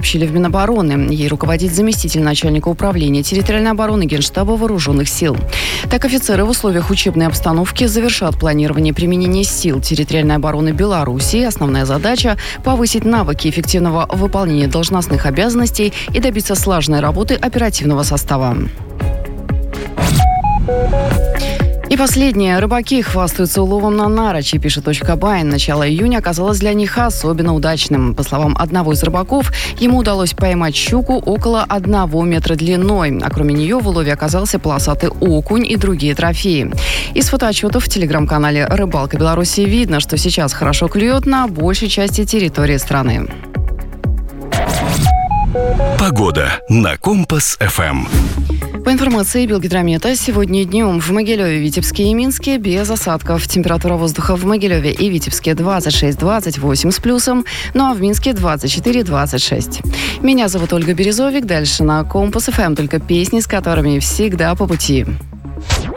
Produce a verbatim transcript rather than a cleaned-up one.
сообщили в Минобороны. Ей руководит заместитель начальника управления территориальной обороны Генштаба Вооруженных сил. Так, офицеры в условиях учебной обстановки завершат планирование применения сил территориальной обороны Беларуси. Основная задача – повысить навыки эффективного выполнения должностных обязанностей и добиться слаженной работы оперативного состава. И последнее. Рыбаки хвастаются уловом на Нарочи, пишет точка бай. Начало июня оказалось для них особенно удачным. По словам одного из рыбаков, ему удалось поймать щуку около одного метра длиной. А кроме нее в улове оказался полосатый окунь и другие трофеи. Из фотоотчетов в телеграм-канале «Рыбалка Беларуси» видно, что сейчас хорошо клюет на большей части территории страны. Погода на Компас-эф эм. По информации Белгидромета, сегодня днем в Могилеве, Витебске и Минске без осадков. Температура воздуха в Могилеве и Витебске двадцать шесть - двадцать восемь с плюсом, ну а в Минске двадцать четыре - двадцать шесть. Меня зовут Ольга Березовик. Дальше на Компас-эф эм только песни, с которыми всегда по пути.